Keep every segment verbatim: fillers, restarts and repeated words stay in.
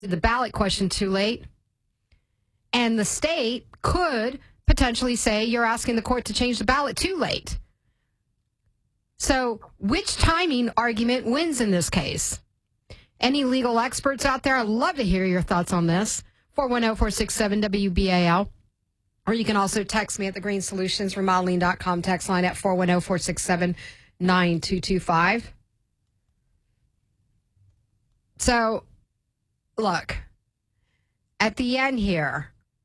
the ballot question too late. And the state could potentially say you're asking the court to change the ballot too late. So which timing argument wins in this case? Any legal experts out there? I'd love to hear your thoughts on this. four one zero, four six seven, W B A L. Or you can also text me at the green solutions remodeling dot com text line at four one zero, four six seven, nine two two five. So, look, at the end here,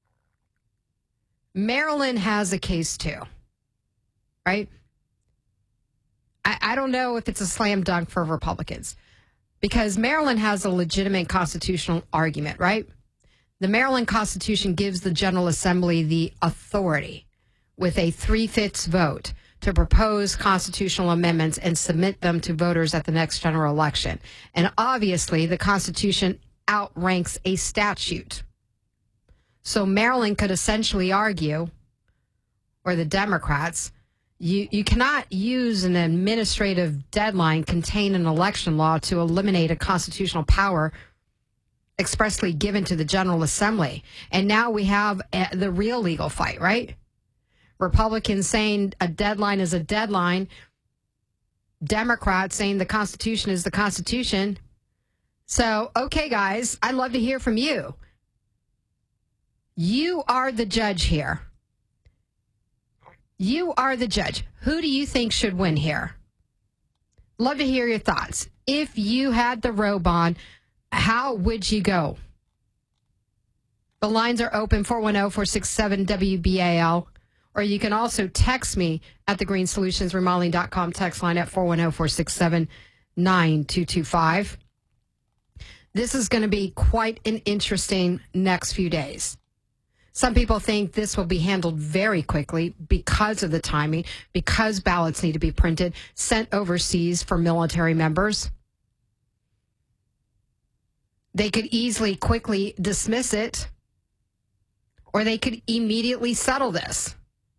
Maryland has a case too, right? I, I don't know if it's a slam dunk for Republicans because Maryland has a legitimate constitutional argument, right? The Maryland Constitution gives the General Assembly the authority with a three-fifths vote to propose constitutional amendments and submit them to voters at the next general election. And obviously, the Constitution outranks a statute. So Maryland could essentially argue, or the Democrats, you, you cannot use an administrative deadline contained in an election law to eliminate a constitutional power expressly given to the General Assembly. And now we have a, the real legal fight, right? Republicans saying a deadline is a deadline. Democrats saying the Constitution is the Constitution. So, okay, guys, I'd love to hear from you. You are the judge here. You are the judge. Who do you think should win here? Love to hear your thoughts. If you had the robe on, how would you go? The lines are open, four one zero, four six seven, W B A L. Or you can also text me at the green solutions remodeling dot com text line at four one zero, four six seven, nine two two five. This is going to be quite an interesting next few days. Some people think this will be handled very quickly because of the timing, because ballots need to be printed, sent overseas for military members. They could easily, quickly dismiss it, or they could immediately settle this.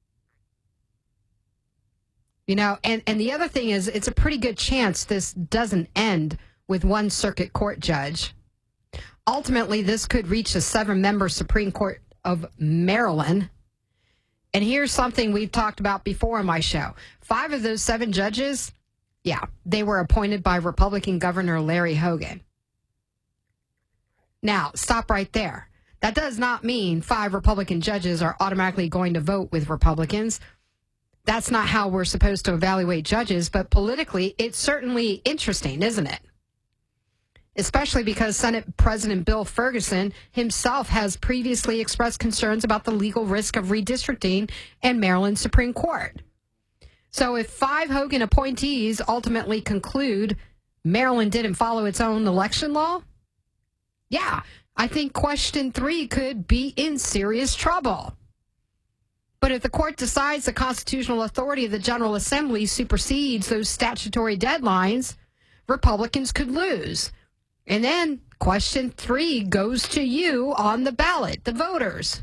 You know, and, and the other thing is, it's a pretty good chance this doesn't end with one circuit court judge. Ultimately, this could reach a seven-member Supreme Court of Maryland. And here's something we've talked about before on my show. Five of those seven judges, yeah, they were appointed by Republican Governor Larry Hogan. Now, stop right there. That does not mean five Republican judges are automatically going to vote with Republicans. That's not how we're supposed to evaluate judges, but politically, it's certainly interesting, isn't it? Especially because Senate President Bill Ferguson himself has previously expressed concerns about the legal risk of redistricting in Maryland Supreme Court. So if five Hogan appointees ultimately conclude Maryland didn't follow its own election law, yeah, I think question three could be in serious trouble. But if the court decides the constitutional authority of the General Assembly supersedes those statutory deadlines, Republicans could lose. And then question three goes to you on the ballot, the voters.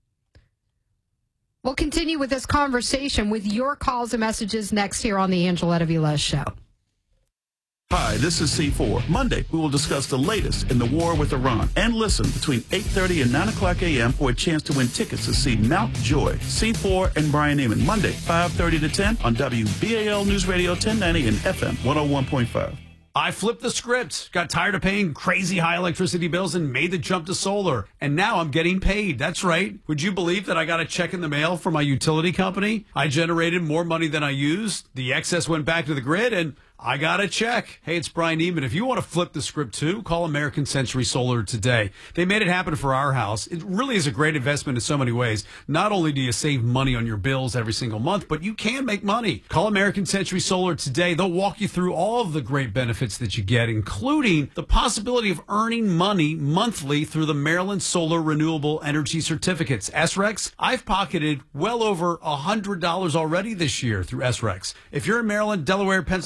We'll continue with this conversation with your calls and messages next here on the Angeletta Velez Show. Hi, this is C four. Monday, we will discuss the latest in the war with Iran. And listen between eight thirty and nine o'clock a.m. for a chance to win tickets to see Mount Joy, C four, and Brian Neiman. Monday, five thirty to ten on W B A L News Radio ten ninety and F M one oh one point five. I flipped the script, got tired of paying crazy high electricity bills and made the jump to solar. And now I'm getting paid. That's right. Would you believe that I got a check in the mail from my utility company? I generated more money than I used. The excess went back to the grid and I got a check. Hey, it's Brian Neiman. If you want to flip the script too, call American Century Solar today. They made it happen for our house. It really is a great investment in so many ways. Not only do you save money on your bills every single month, but you can make money. Call American Century Solar today. They'll walk you through all of the great benefits that you get, including the possibility of earning money monthly through the Maryland Solar Renewable Energy Certificates. S R E Cs, I've pocketed well over one hundred dollars already this year through S R E Cs. If you're in Maryland, Delaware, Pennsylvania,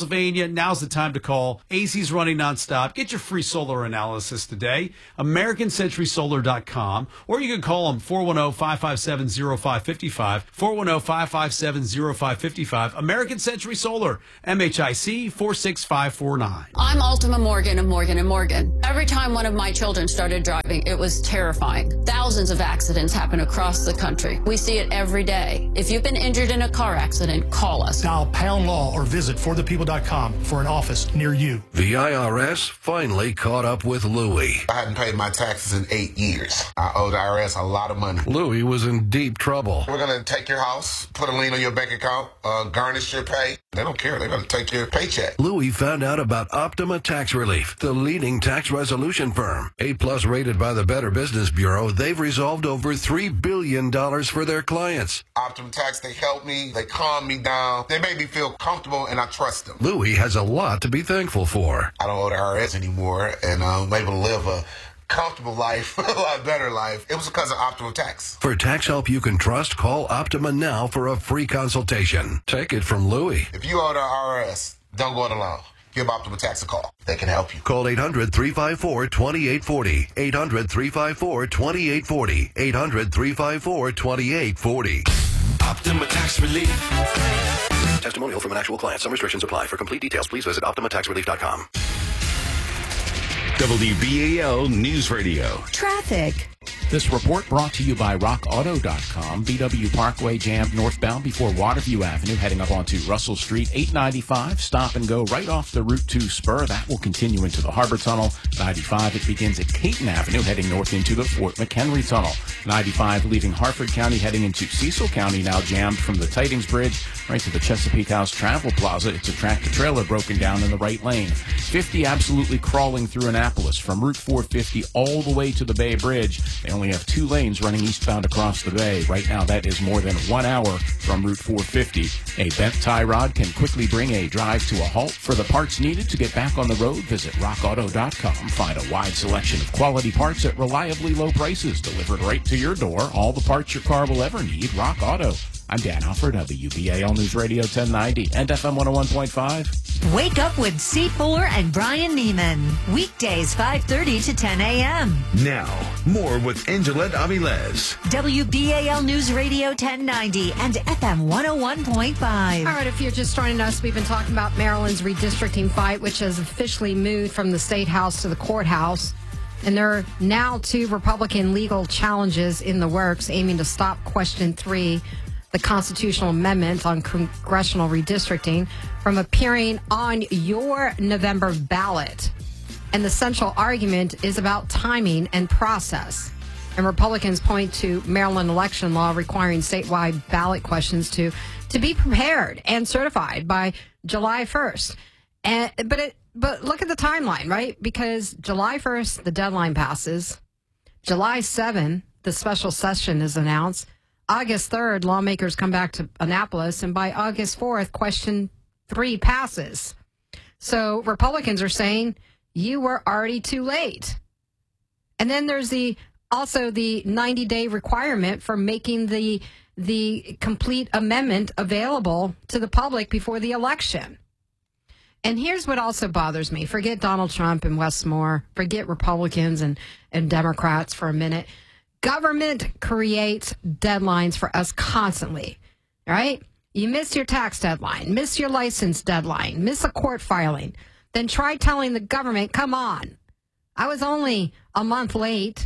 California, now's the time to call. A Z's running nonstop. Get your free solar analysis today. American Century Solar dot com. Or you can call them four one zero, five five seven, zero five five five. four one zero, five five seven, zero five five five. American Century Solar. M H I C four six five four nine. I'm Ultima Morgan of Morgan and Morgan. Every time one of my children started driving, it was terrifying. Thousands of accidents happen across the country. We see it every day. If you've been injured in a car accident, call us. Dial pound law or visit for the people dot com for an office near you. The I R S finally caught up with Louie. I hadn't paid my taxes in eight years. I owe the I R S a lot of money. Louie was in deep trouble. We're going to take your house, put a lien on your bank account, uh, garnish your pay. They don't care. They're going to take your paycheck. Louie found out about Optima Tax Relief, the leading tax resolution firm. A-plus rated by the Better Business Bureau, they've resolved over three billion dollars for their clients. Optima Tax, they help me. They calm me down. They make me feel comfortable, and I trust them. Louie has a lot to be thankful for. I don't owe the I R S anymore, and I'm able to live a comfortable life, a lot better life. It was because of Optima Tax. For tax help you can trust, call Optima now for a free consultation. Take it from Louie. If you owe the I R S, don't go it alone. Give Optima Tax a call. They can help you. Call eight hundred, three five four, two eight four zero. eight hundred, three five four, two eight four zero. eight hundred, three five four, two eight four zero. Optima Tax Relief. Testimonial from an actual client. Some restrictions apply. For complete details, please visit Optima Tax Relief dot com. W B A L News Radio. Traffic. This report brought to you by rock auto dot com. B W Parkway jammed northbound before Waterview Avenue, heading up onto Russell Street. eight ninety-five, stop and go right off the Route two spur. That will continue into the Harbor Tunnel. ninety-five, it begins at Caton Avenue, heading north into the Fort McHenry Tunnel. ninety-five, leaving Harford County, heading into Cecil County, now jammed from the Titans Bridge right to the Chesapeake House Travel Plaza. It's a tractor-trailer broken down in the right lane. fifty, absolutely crawling through Annapolis from Route four fifty all the way to the Bay Bridge. They only have two lanes running eastbound across the bay. Right now, that is more than one hour from Route four fifty. A bent tie rod can quickly bring a drive to a halt. For the parts needed to get back on the road, visit rock auto dot com. Find a wide selection of quality parts at reliably low prices, delivered right to your door. All the parts your car will ever need. Rock Auto. I'm Dan Alford, W B A L News Radio ten ninety and F M one oh one point five. Wake up with C four and Brian Neiman. Weekdays five thirty to ten a.m. Now, more with Angelette Avilés. W B A L News Radio ten ninety and F M one oh one point five. All right, if you're just joining us, we've been talking about Maryland's redistricting fight, which has officially moved from the State House to the courthouse. And there are now two Republican legal challenges in the works aiming to stop Question three, the constitutional amendment on congressional redistricting, from appearing on your November ballot. And the central argument is about timing and process. And Republicans point to Maryland election law requiring statewide ballot questions to, to be prepared and certified by July first. And, but it, but look at the timeline, right? Because July first, the deadline passes. July seventh, the special session is announced. August third, lawmakers come back to Annapolis, and by August fourth, question three passes. So Republicans are saying you were already too late. And then there's the also the ninety-day requirement for making the the complete amendment available to the public before the election. And here's what also bothers me. Forget Donald Trump and Wes Moore. Forget Republicans and, and Democrats for a minute. Government creates deadlines for us constantly, right? You miss your tax deadline, miss your license deadline, miss a court filing. Then try telling the government, come on, I was only a month late.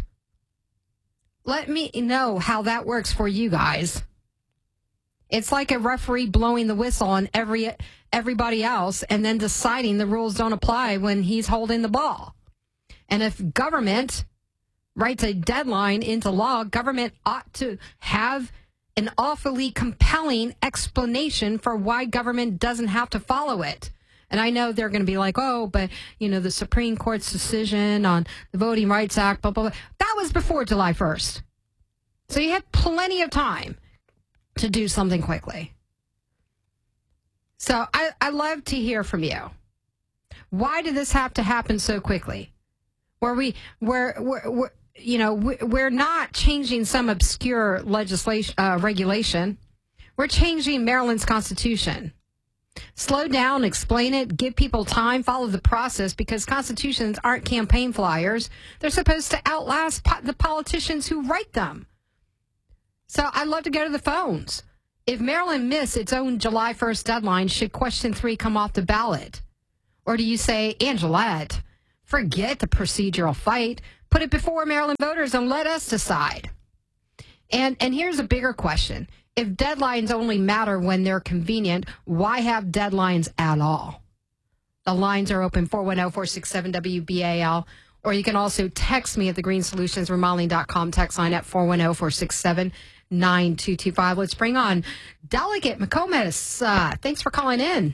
Let me know how that works for you guys. It's like a referee blowing the whistle on every everybody else and then deciding the rules don't apply when he's holding the ball. And if government writes a deadline into law, government ought to have an awfully compelling explanation for why government doesn't have to follow it. And I know they're going to be like, oh, but, you know, the Supreme Court's decision on the Voting Rights Act, blah, blah, blah. That was before July first. So you had plenty of time to do something quickly. So I, I love to hear from you. Why did this have to happen so quickly? Where we, where, where, where you know, we're not changing some obscure legislation, uh, regulation. We're changing Maryland's Constitution. Slow down, explain it, give people time, follow the process, because constitutions aren't campaign flyers. They're supposed to outlast po- the politicians who write them. So I'd love to go to the phones. If Maryland missed its own July first deadline, should question three come off the ballot? Or do you say, Angelette, forget the procedural fight, put it before Maryland voters and let us decide? And and here's a bigger question. If deadlines only matter when they're convenient, why have deadlines at all? The lines are open, four one zero, four six seven, W B A L. Or you can also text me at the green solutions remodeling dot com text line at four one zero, four six seven, nine two two five. Let's bring on Delegate McComas. Uh, thanks for calling in.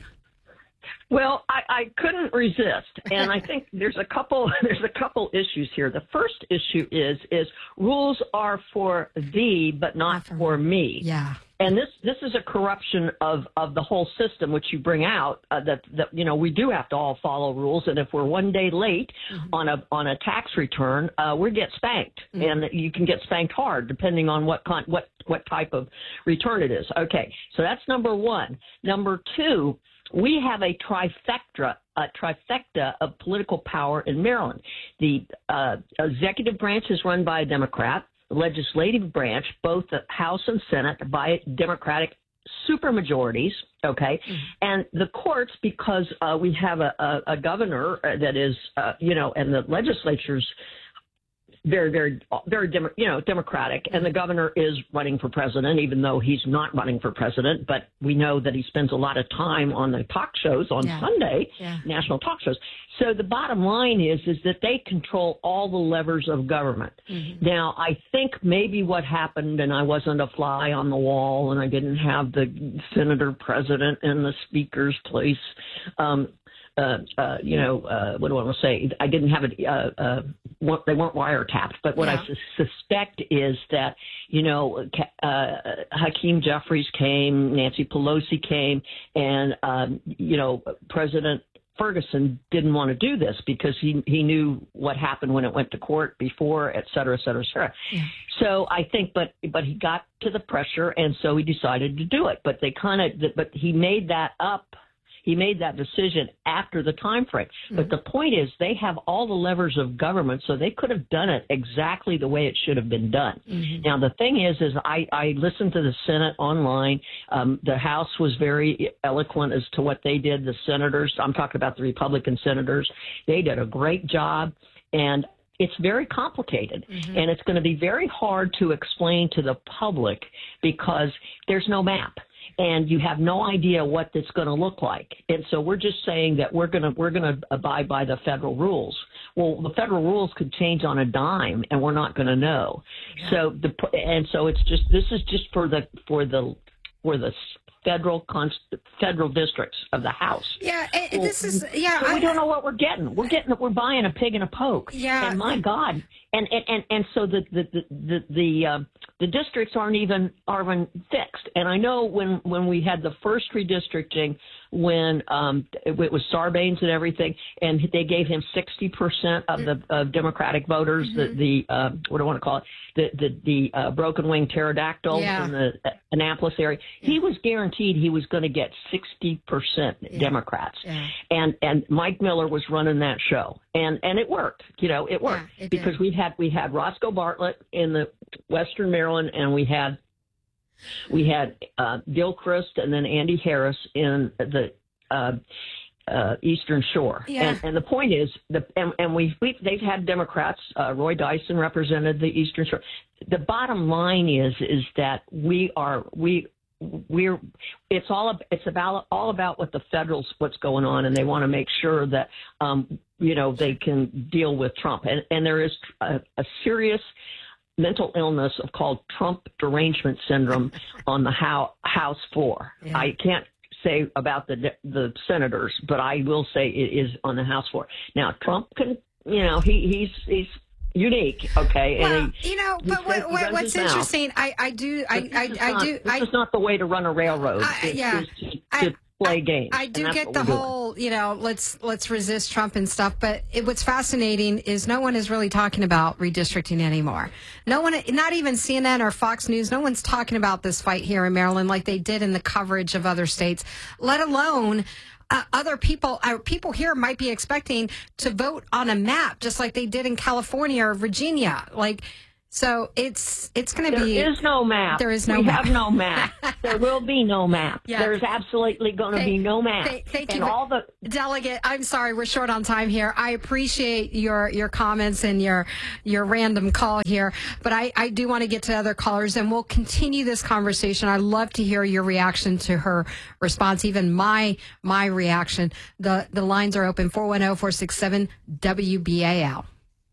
Well, I, I couldn't resist, and I think there's a couple there's a couple issues here. The first issue is is rules are for thee, but not for me. Yeah. And this this is a corruption of, of the whole system, which you bring out uh, that that you know we do have to all follow rules, and if we're one day late mm-hmm. on a on a tax return, uh, we get spanked, mm-hmm. and you can get spanked hard depending on what con- what what type of return it is. Okay, so that's number one. Number two. We have a trifecta, a trifecta of political power in Maryland. The uh, executive branch is run by a Democrat. The legislative branch, both the House and Senate, by Democratic supermajorities. Okay, mm-hmm. and the courts, because uh, we have a, a, a governor that is, uh, you know, and the legislature's very, very, very, Demo, you know, Democratic, and the governor is running for president, even though he's not running for president. But we know that he spends a lot of time on the talk shows on yeah. Sunday, yeah. national talk shows. So the bottom line is, is that they control all the levers of government. Mm-hmm. Now, I think maybe what happened, and I wasn't a fly on the wall, and I didn't have the senator president in the speaker's place. Um, Uh, uh, you know, uh, what do I want to say? I didn't have it. Uh, uh, what, they weren't wiretapped. But what yeah. I su- suspect is that, you know, uh, Hakeem Jeffries came, Nancy Pelosi came, and, um, you know, President Ferguson didn't want to do this because he he knew what happened when it went to court before, et cetera, et cetera, et cetera. Yeah. So I think, but but he got to the pressure, and so he decided to do it. But they kind of, but he made that up. He made that decision after the time frame. Mm-hmm. But the point is they have all the levers of government, so they could have done it exactly the way it should have been done. Mm-hmm. Now, the thing is, is I, I listened to the Senate online. Um, the House was very eloquent as to what they did. The senators, I'm talking about the Republican senators, they did a great job. And it's very complicated, mm-hmm. and it's going to be very hard to explain to the public because there's no map. And you have no idea what it's going to look like. And so we're just saying that we're going to we're going to abide by the federal rules. Well, the federal rules could change on a dime, and we're not going to know. Yeah. So the and so it's just this is just for the for the for the federal const, federal districts of the House. Yeah, and well, this is yeah. So I, we don't know what we're getting. We're getting we're buying a pig in a poke. Yeah, and my God. And and, and, and so the the the the, the, uh, the districts aren't even aren't even fixed. And I know when, when we had the first redistricting, when um, it, it was Sarbanes and everything, and they gave him sixty percent of the of Democratic voters, mm-hmm. the the uh, what do I want to call it, the the, the uh, broken wing pterodactyl yeah. in the Annapolis area. Yeah. He was guaranteed he was going to get sixty percent yeah. Democrats, yeah. and and Mike Miller was running that show, and and it worked. You know, it worked yeah, it because did. we had. We had Roscoe Bartlett in the Western Maryland, and we had we had uh, Gilchrist and then Andy Harris in the uh, uh, Eastern Shore. Yeah. And, and the point is, the and, and we we they've had Democrats. Uh, Roy Dyson represented the Eastern Shore. The bottom line is is that we are we. We're it's all it's about all about what the federals what's going on, and they want to make sure that um, you know they can deal with Trump, and and there is a, a serious mental illness of called Trump derangement syndrome on the House floor. Yeah. I can't say about the the senators, but I will say it is on the House floor. Now Trump can you know he he's he's. unique, okay. Well, and he, you know, but what, what, what's interesting, I, I do, I, I, I not, do. This I, is not the way to run a railroad. I, it, yeah, to, I, to, play games. I do and that's get what the we're doing. whole, you know, let's let's resist Trump and stuff. But it, what's fascinating is no one is really talking about redistricting anymore. No one, not even C N N or Fox News, no one's talking about this fight here in Maryland like they did in the coverage of other states, let alone uh, other people. Uh, people here might be expecting to vote on a map just like they did in California or Virginia. Like, so it's it's going to be. There is no map. There is no we map. have no map. There will be no map. Yeah. There's absolutely going to be no map. Thank, thank and you, all the Delegate. I'm sorry, we're short on time here. I appreciate your your comments and your your random call here, but I I do want to get to other callers, and we'll continue this conversation. I'd love to hear your reaction to her response, even my my reaction. The the lines are open. four one zero, four six seven, W B A L.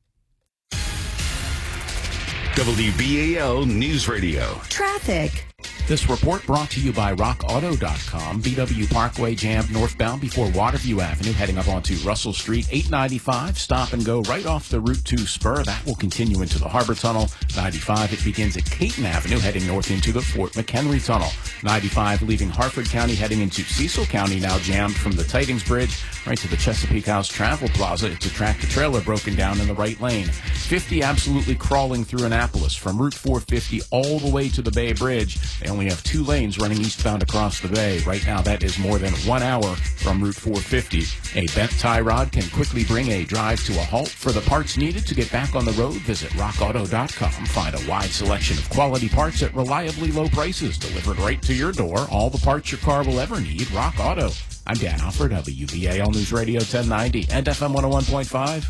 W B A L News Radio. Traffic. This report brought to you by rock auto dot com. B W Parkway jammed northbound before Waterview Avenue, heading up onto Russell Street. eight ninety-five, stop and go right off the Route two spur. That will continue into the Harbor Tunnel. ninety-five, it begins at Caton Avenue, heading north into the Fort McHenry Tunnel. ninety-five, leaving Harford County, heading into Cecil County, now jammed from the Titans Bridge right to the Chesapeake House Travel Plaza. It's a tractor-trailer broken down in the right lane. fifty, absolutely crawling through Annapolis from Route four fifty all the way to the Bay Bridge. They only have two lanes running eastbound across the bay. Right now, that is more than one hour from Route four fifty. A bent tie rod can quickly bring a drive to a halt. For the parts needed to get back on the road, visit rock auto dot com. Find a wide selection of quality parts at reliably low prices, delivered right to your door. All the parts your car will ever need. Rock Auto. I'm Dan Alford, W B A L News Radio ten ninety and F M one oh one point five.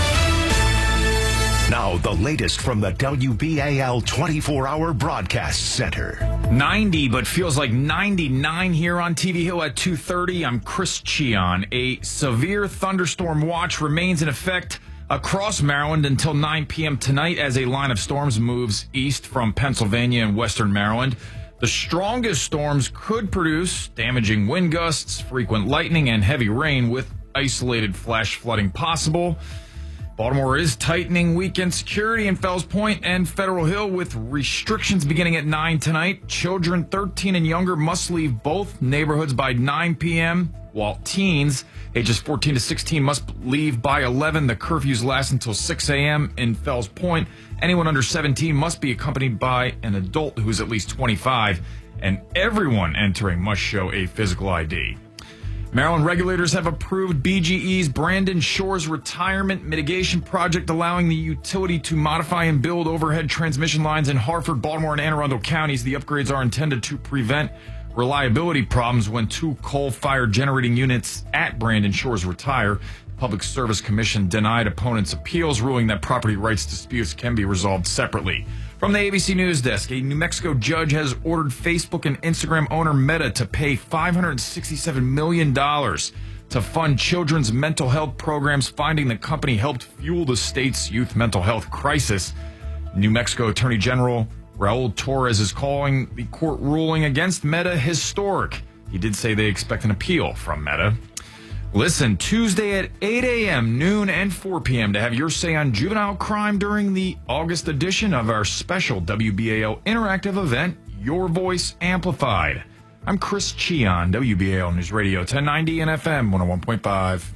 Now, the latest from the W B A L twenty-four hour Broadcast Center. ninety, but feels like ninety-nine here on T V Hill at two thirty. I'm Chris Cheon. A severe thunderstorm watch remains in effect across Maryland until nine p.m. tonight as a line of storms moves east from Pennsylvania and western Maryland. The strongest storms could produce damaging wind gusts, frequent lightning, and heavy rain with isolated flash flooding possible. Baltimore is tightening weekend security in Fells Point and Federal Hill with restrictions beginning at nine tonight. Children thirteen and younger must leave both neighborhoods by nine p.m., while teens ages fourteen to sixteen must leave by eleven. The curfews last until six a.m. in Fells Point. Anyone under seventeen must be accompanied by an adult who is at least twenty-five, and everyone entering must show a physical I D. Maryland regulators have approved B G E's Brandon Shores retirement mitigation project, allowing the utility to modify and build overhead transmission lines in Harford, Baltimore, and Anne Arundel counties. The upgrades are intended to prevent reliability problems when two coal-fired generating units at Brandon Shores retire. The Public Service Commission denied opponents' appeals, ruling that property rights disputes can be resolved separately. From the A B C News Desk, a New Mexico judge has ordered Facebook and Instagram owner Meta to pay five hundred sixty-seven million dollars to fund children's mental health programs, finding the company helped fuel the state's youth mental health crisis. New Mexico Attorney General Raul Torres is calling the court ruling against Meta historic. He did say they expect an appeal from Meta. Listen, Tuesday at eight a.m., noon, and four p.m. to have your say on juvenile crime during the August edition of our special W B A L interactive event, Your Voice Amplified. I'm Chris Cheon, W B A L News Radio ten ninety and F M one oh one point five.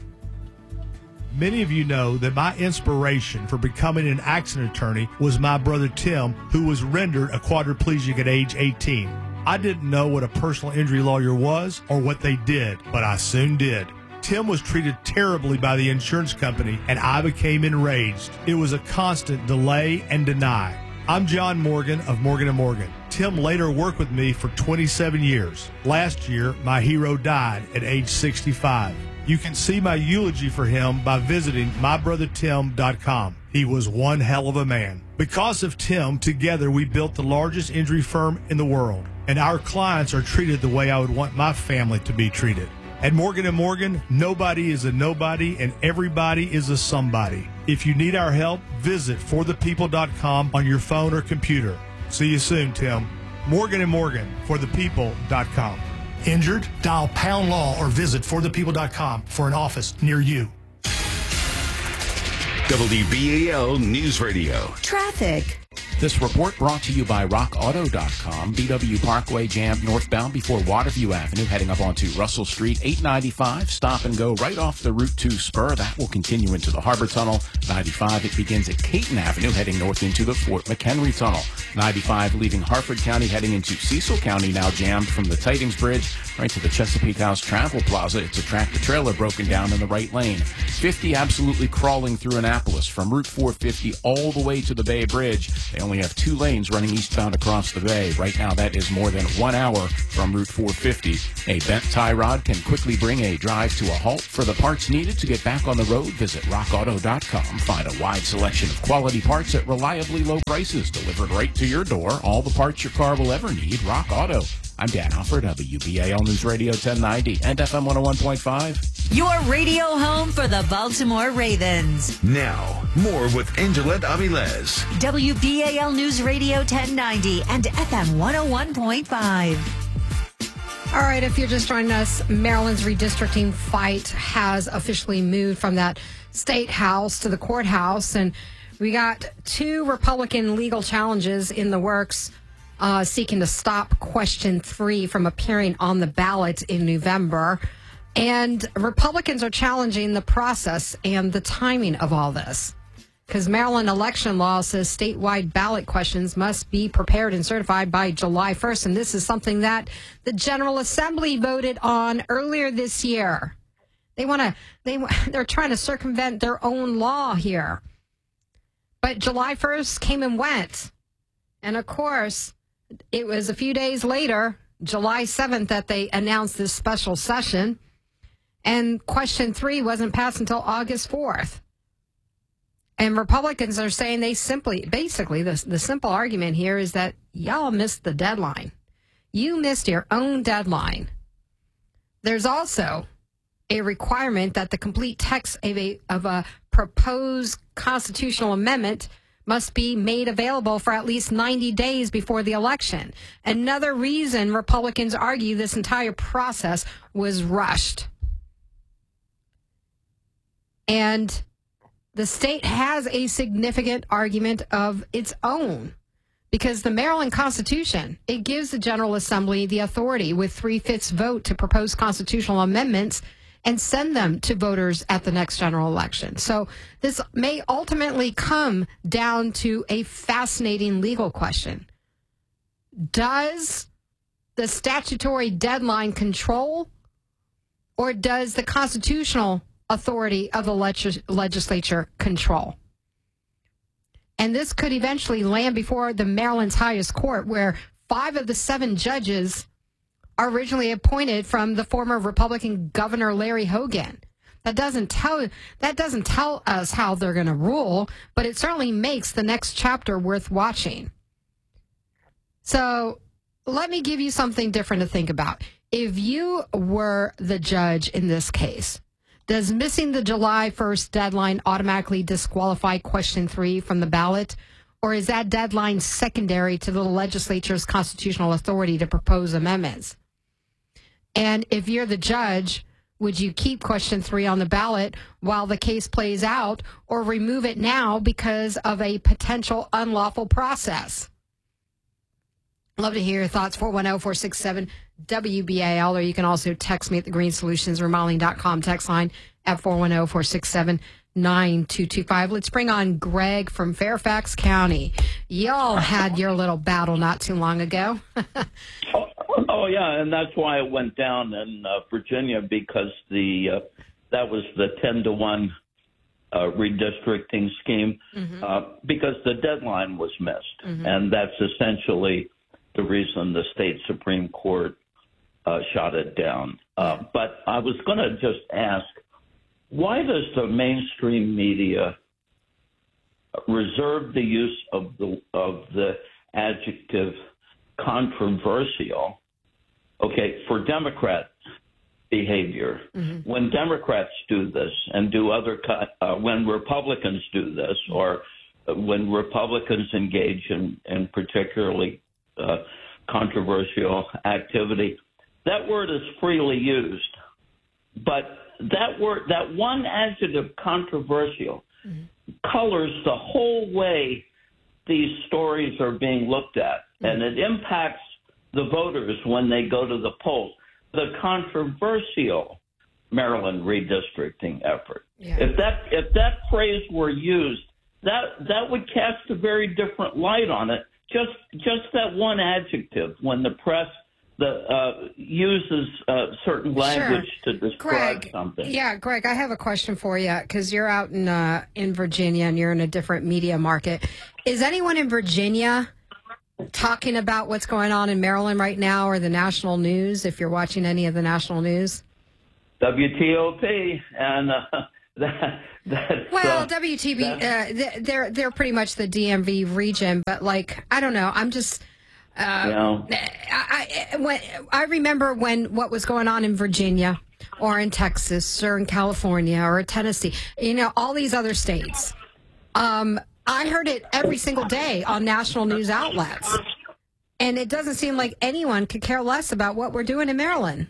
Many of you know that my inspiration for becoming an accident attorney was my brother Tim, who was rendered a quadriplegic at age eighteen. I didn't know what a personal injury lawyer was or what they did, but I soon did. Tim was treated terribly by the insurance company, and I became enraged. It was a constant delay and deny. I'm John Morgan of Morgan and Morgan. Tim later worked with me for twenty-seven years. Last year, my hero died at age sixty-five. You can see my eulogy for him by visiting my brother tim dot com. He was one hell of a man. Because of Tim, together we built the largest injury firm in the world, and our clients are treated the way I would want my family to be treated. At Morgan and Morgan, nobody is a nobody and everybody is a somebody. If you need our help, visit for the people dot com on your phone or computer. See you soon, Tim. Morgan and Morgan, for the people dot com. Injured? Dial pound law or visit for the people dot com for an office near you. W B A L News Radio. Traffic. This report brought to you by rock auto dot com. B W Parkway jammed northbound before Waterview Avenue, heading up onto Russell Street. eight ninety-five, stop and go right off the Route two spur. That will continue into the Harbor Tunnel. ninety-five, it begins at Caton Avenue, heading north into the Fort McHenry Tunnel. ninety-five, leaving Harford County, heading into Cecil County, now jammed from the Titans Bridge right to the Chesapeake House Travel Plaza. It's a tractor-trailer broken down in the right lane. fifty, absolutely crawling through Annapolis from Route four fifty all the way to the Bay Bridge. They only have two lanes running eastbound across the bay. Right now, that is more than one hour from Route four fifty. A bent tie rod can quickly bring a drive to a halt. For the parts needed to get back on the road, visit rock auto dot com. Find a wide selection of quality parts at reliably low prices, delivered right to your door. All the parts your car will ever need. Rock Auto. I'm Dan Alford, W B A L News Radio ten ninety and F M one oh one point five. Your radio home for the Baltimore Ravens. Now, more with Angelette Avilés. W B A L News Radio ten ninety and F M one oh one point five. All right, if you're just joining us, Maryland's redistricting fight has officially moved from that state house to the courthouse, and we got two Republican legal challenges in the works uh, seeking to stop question three from appearing on the ballot in November. And Republicans are challenging the process and the timing of all this, because Maryland election law says statewide ballot questions must be prepared and certified by July first. And this is something that the General Assembly voted on earlier this year. They want to, they, they're trying to circumvent their own law here. But July first came and went. And of course, it was a few days later, July seventh, that they announced this special session. And question three wasn't passed until August fourth. And Republicans are saying they simply, basically, the, the simple argument here is that y'all missed the deadline. You missed your own deadline. There's also a requirement that the complete text of a, of a proposed constitutional amendment must be made available for at least ninety days before the election. Another reason Republicans argue this entire process was rushed. And the state has a significant argument of its own, because the Maryland Constitution, it gives the General Assembly the authority with three-fifths vote to propose constitutional amendments and send them to voters at the next general election. So this may ultimately come down to a fascinating legal question. Does the statutory deadline control, or does the constitutional authority of the legis- legislature control? And this could eventually land before the Maryland's highest court, where five of the seven judges are originally appointed from the former Republican Governor Larry Hogan. That doesn't tell that doesn't tell us how they're going to rule, but it certainly makes the next chapter worth watching. So let me give you something different to think about. If you were the judge in this case, does missing the July first deadline automatically disqualify question three from the ballot? Or is that deadline secondary to the legislature's constitutional authority to propose amendments? And if you're the judge, would you keep question three on the ballot while the case plays out, or remove it now because of a potential unlawful process? Love to hear your thoughts. four one zero, four six seven, W B A L, or you can also text me at the green solutions remodeling dot com text line at four one zero, four six seven, nine two two five. Let's bring on Greg from Fairfax County. Y'all had your little battle not too long ago. oh, oh, yeah, and that's why it went down in uh, Virginia, because the uh, that was the ten to one uh, redistricting scheme, mm-hmm. uh, because the deadline was missed. Mm-hmm. And that's essentially the reason the state Supreme Court uh, shot it down. Uh, but I was going to just ask, why does the mainstream media reserve the use of the of the adjective controversial, okay, for Democrat behavior? Mm-hmm. When Democrats do this and do other, uh, when Republicans do this, or when Republicans engage in, in particularly Uh, controversial activity, that word is freely used. But that word, that one adjective, controversial, mm-hmm. colors the whole way these stories are being looked at, and it impacts the voters when they go to the polls. The controversial Maryland redistricting effort. Yeah. If that if that phrase were used, that that would cast a very different light on it. Just just that one adjective when the press the uh, uses uh, certain language Sure. to describe Greg, something. Yeah, Greg, I have a question for you because you're out in uh, in Virginia and you're in a different media market. Is anyone in Virginia talking about what's going on in Maryland right now or the national news, if you're watching any of the national news? W T O P and uh, that that's, Well, uh, W T B, uh, that's- th- they're they're pretty much the D M V region, but like I don't know, I'm just. Uh, Yeah. I, I when I remember when what was going on in Virginia or in Texas or in California or Tennessee, you know, all these other states. Um, I heard it every single day on national news outlets, and it doesn't seem like anyone could care less about what we're doing in Maryland.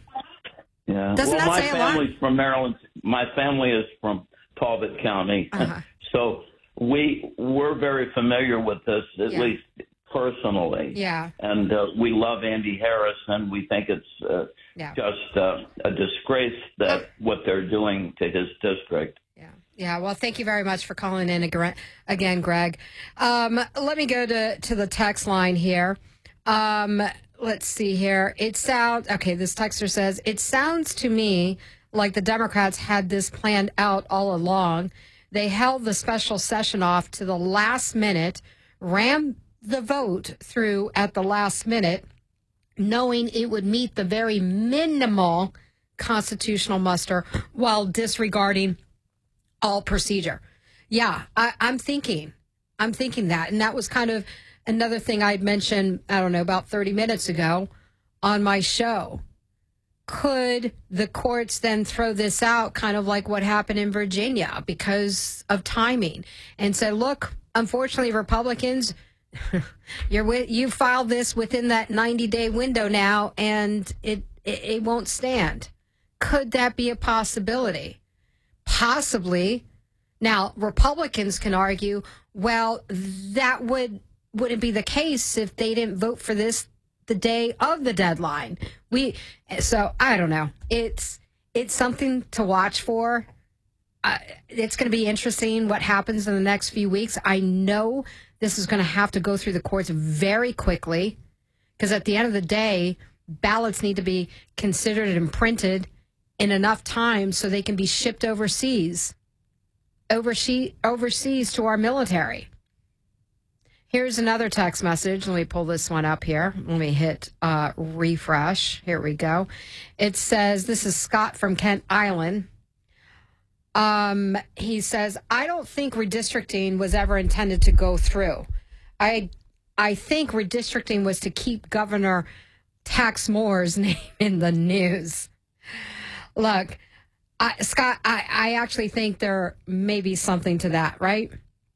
Yeah. Doesn't well, that my say a lot? family's from Maryland. My family is from Talbot County, Uh-huh. so we we're very familiar with this, at Yeah. least personally. Yeah. And uh, we love Andy Harris, and we think it's uh, Yeah. just uh, a disgrace that what they're doing to his district. Yeah, well, thank you very much for calling in ag- again, Greg. Um, let me go to, to the text line here. Um, let's see here. It sounds, okay, this texter says, it sounds to me like the Democrats had this planned out all along. They held the special session off to the last minute, rammed the vote through at the last minute, knowing it would meet the very minimal constitutional muster while disregarding all procedure. Yeah, I, I'm thinking, I'm thinking that. And that was kind of another thing I'd mentioned, I don't know, about thirty minutes ago on my show. Could the courts then throw this out, kind of like what happened in Virginia because of timing, and say, look, unfortunately, Republicans, you're with, you filed this within that ninety day window now, and it, it, it won't stand. Could that be a possibility? Possibly. Now, Republicans can argue, well, that would wouldn't be the case if they didn't vote for this the day of the deadline. We so I don't know. It's it's something to watch for. Uh, it's going to be interesting what happens in the next few weeks. I know this is going to have to go through the courts very quickly because at the end of the day, ballots need to be considered and printed in enough time so they can be shipped overseas, overseas, overseas to our military. Here's another text message. Let me pull this one up here. Let me hit uh, refresh. Here we go. It says, this is Scott from Kent Island. Um, he says, I don't think redistricting was ever intended to go through. I, I think redistricting was to keep Governor Tex Moore's name in the news. Look, I, Scott, I, I actually think there may be something to that, right?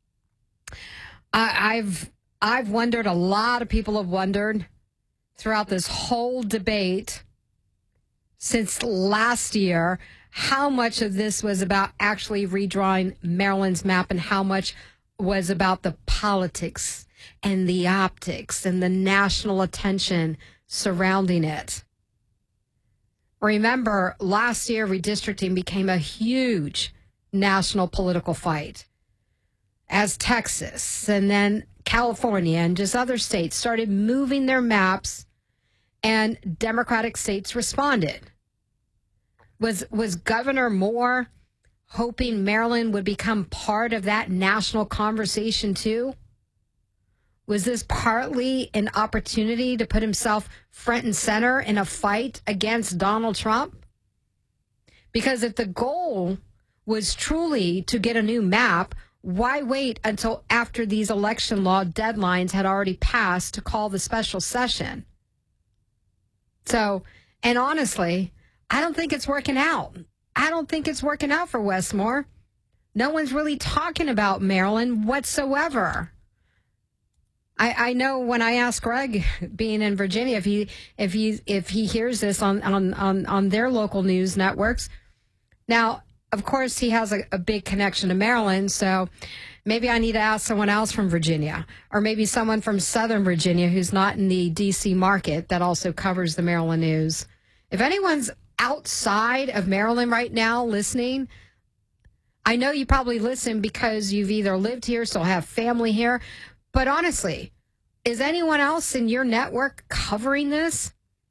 I, I've I've wondered, a lot of people have wondered throughout this whole debate since last year, how much of this was about actually redrawing Maryland's map and how much was about the politics and the optics and the national attention surrounding it. Remember, last year, redistricting became a huge national political fight as Texas and then California and just other states started moving their maps and Democratic states responded. Was, was Governor Moore hoping Maryland would become part of that national conversation too? Was this partly an opportunity to put himself front and center in a fight against Donald Trump? Because if the goal was truly to get a new map, why wait until after these election law deadlines had already passed to call the special session? So, and honestly, I don't think it's working out. I don't think it's working out for Wes Moore. No one's really talking about Maryland whatsoever. I, I know when I asked Greg, being in Virginia, if he if he if he hears this on on on, on their local news networks. Now, of course, he has a, a big connection to Maryland, so Maybe I need to ask someone else from Virginia, or maybe someone from Southern Virginia who's not in the D C market that also covers the Maryland news. If anyone's outside of Maryland right now listening, I know you probably listen because you've either lived here, still have family here. But honestly, is anyone else in your network covering this?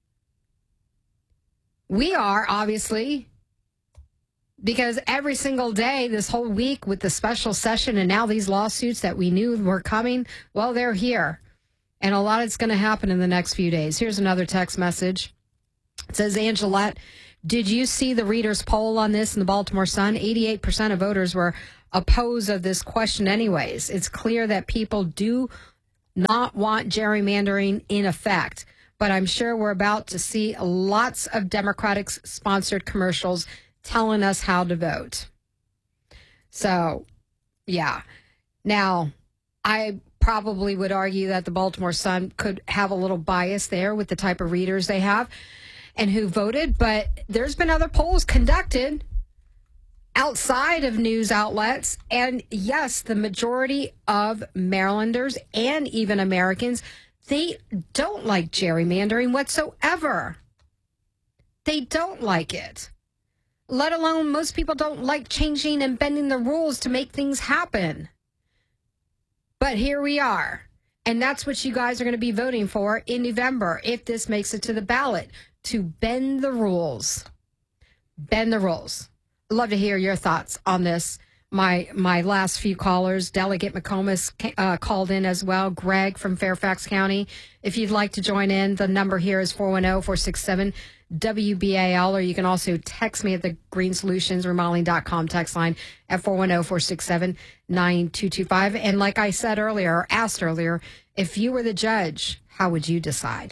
We are, obviously, because every single day this whole week with the special session and now these lawsuits that we knew were coming, well, they're here. And a lot is going to happen in the next few days. Here's another text message. It says, Angelette, did you see the readers' poll on this in the Baltimore Sun? eighty-eight percent of voters were opposed of this question anyways. It's clear that people do not want gerrymandering in effect, but I'm sure we're about to see lots of Democratic-sponsored commercials telling us how to vote. So, yeah. Now, I probably would argue that the Baltimore Sun could have a little bias there with the type of readers they have and who voted, but there's been other polls conducted outside of news outlets, and yes, the majority of Marylanders and even Americans, they don't like gerrymandering whatsoever. They don't like it. Let alone most people don't like changing and bending the rules to make things happen. But here we are. And that's what you guys are going to be voting for in November if this makes it to the ballot, to bend the rules. Bend the rules. I'd love to hear your thoughts on this. My my last few callers, Delegate McComas uh, called in as well. Greg from Fairfax County. If you'd like to join in, the number here is four one zero, four six seven, W B A L, or you can also text me at the green solutions remodeling dot com text line at four one zero, four six seven, nine two two five. And like I said earlier, or asked earlier, if you were the judge, how would you decide?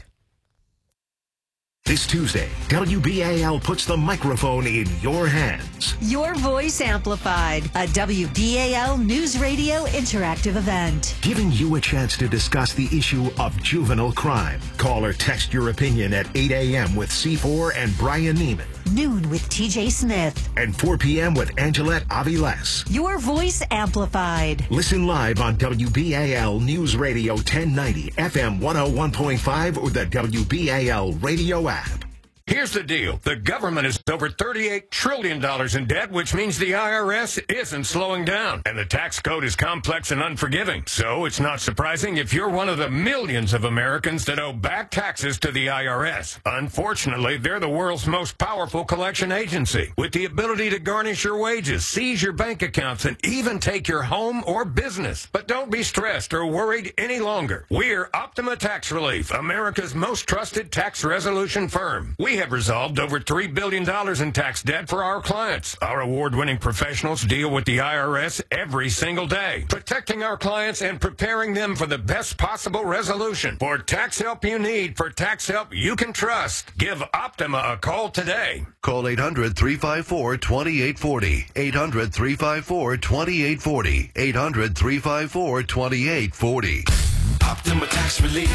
This Tuesday, W B A L puts the microphone in your hands. Your Voice Amplified, a W B A L News Radio interactive event. Giving you a chance to discuss the issue of juvenile crime. Call or text your opinion at eight a.m. with C four and Brian Neiman. Noon with T J Smith. And four p.m. with Angelette Aviles. Your Voice Amplified. Listen live on W B A L News Radio ten ninety, F M one oh one point five, or the W B A L radio app. Here's the deal. The government is over thirty-eight trillion dollars in debt, which means the I R S isn't slowing down. And the tax code is complex and unforgiving. So it's not surprising if you're one of the millions of Americans that owe back taxes to the I R S. Unfortunately, they're the world's most powerful collection agency, with the ability to garnish your wages, seize your bank accounts, and even take your home or business. But don't be stressed or worried any longer. We're Optima Tax Relief, America's most trusted tax resolution firm. We We have resolved over three billion dollars in tax debt for our clients. Our award-winning professionals deal with the I R S every single day, protecting our clients and preparing them for the best possible resolution. For tax help you need, for tax help you can trust, give Optima a call today. Call eight hundred, three five four, two eight four zero, eight hundred, three five four, two eight four zero, eight hundred, three five four, two eight four zero. Optima Tax Relief.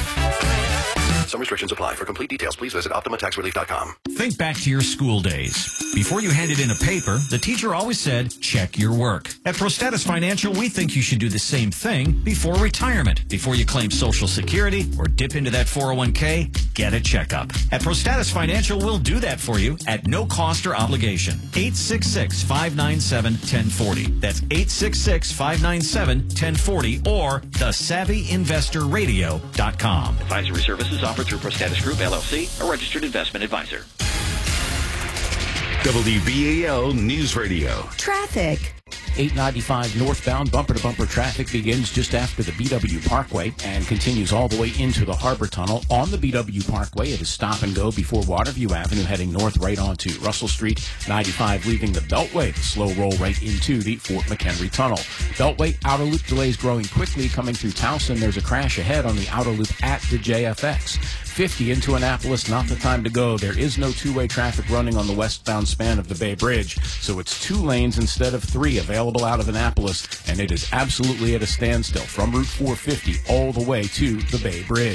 Some restrictions apply. For complete details, please visit optima tax relief dot com. Think back to your school days. Before you handed in a paper, the teacher always said, check your work. At ProStatus Financial, we think you should do the same thing before retirement. Before you claim Social Security or dip into that four oh one k, get a checkup. At ProStatus Financial, we'll do that for you at no cost or obligation. eight six six, five nine seven, one zero four zero. That's eight six six, five nine seven, one zero four zero or the savvy investor radio dot com. Advisory services offered through ProStatus Group, L L C, a registered investment advisor. W B A L News Radio. Traffic. eight ninety-five northbound bumper-to-bumper traffic begins just after the B W Parkway and continues all the way into the Harbor Tunnel. On the B W Parkway, it is stop and go before Waterview Avenue, heading north right onto Russell Street. ninety-five leaving the Beltway, the slow roll right into the Fort McHenry Tunnel. Beltway outer loop delays growing quickly coming through Towson. There's a crash ahead on the outer loop at the J F X. fifty into Annapolis, not the time to go. There is no two-way traffic running on the westbound span of the Bay Bridge, so it's two lanes instead of three available out of Annapolis, and it is absolutely at a standstill from Route four fifty all the way to the Bay Bridge.